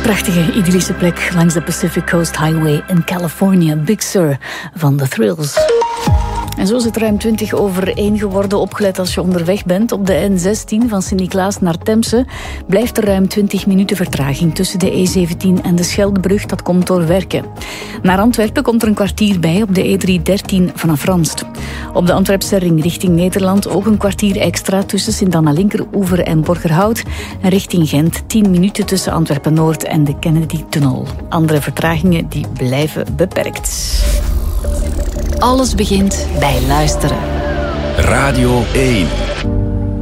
prachtige, idyllische plek langs de Pacific Coast Highway in California. Big Sur van The Thrills. En zo is het ruim 1:20 geworden. Opgelet als je onderweg bent. Op de N16 van Sint-Niklaas naar Temse blijft er ruim 20 minuten vertraging tussen de E17 en de Scheldebrug. Dat komt door werken. Naar Antwerpen komt er een kwartier bij op de E313 vanaf Ranst. Op de Antwerpse ring richting Nederland ook een kwartier extra tussen Sint-Anna-Linkeroever en Borgerhout. En richting Gent 10 minuten tussen Antwerpen-Noord en de Kennedy-tunnel. Andere vertragingen die blijven beperkt. Alles begint bij luisteren. Radio 1.